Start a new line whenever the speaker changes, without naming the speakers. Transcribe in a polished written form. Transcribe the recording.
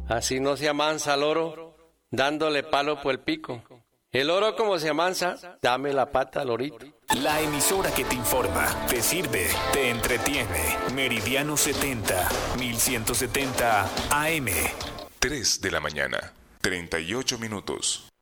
Así no se amansa el oro, dándole palo por el pico. El oro como se amansa, dame la pata al orito.
La emisora que te informa, te sirve, te entretiene. Meridiano 70, 1170 AM.
3 de la mañana, 38 minutos.